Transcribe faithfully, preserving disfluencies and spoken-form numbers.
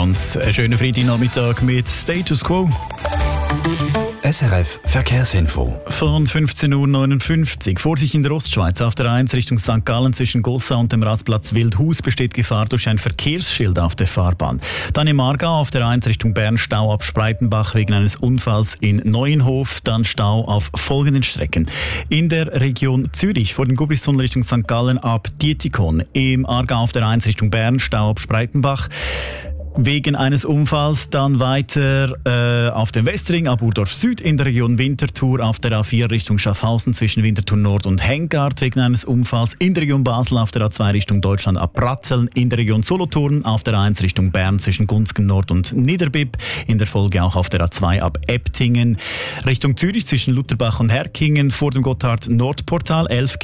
und einen schönen Freitagnachmittag mit Status Quo. S R F Verkehrsinfo. Von fünfzehn Uhr neunundfünfzig. Vorsicht in der Ostschweiz. Auf der eins Richtung Sankt Gallen zwischen Gossa und dem Rastplatz Wildhaus besteht Gefahr durch ein Verkehrsschild auf der Fahrbahn. Dann im Aargau auf der eins Richtung Bern Stau ab Spreitenbach wegen eines Unfalls in Neuenhof. Dann Stau auf folgenden Strecken. In der Region Zürich vor dem Gubristunnel Richtung Sankt Gallen ab Dietikon. Im Aargau auf der eins Richtung Bern Stau ab Spreitenbach wegen eines Unfalls. Dann weiter äh, auf dem Westring ab Urdorf Süd in der Region Winterthur auf der A vier Richtung Schaffhausen zwischen Winterthur Nord und Hengard wegen eines Unfalls. In der Region Basel auf der A zwei Richtung Deutschland ab Bratzeln. In der Region Solothurn auf der eins Richtung Bern zwischen Gunzgen Nord und Niederbipp. In der Folge auch auf der A zwei ab Ebtingen. Richtung Zürich zwischen Lutherbach und Herkingen vor dem Gotthard Nordportal elf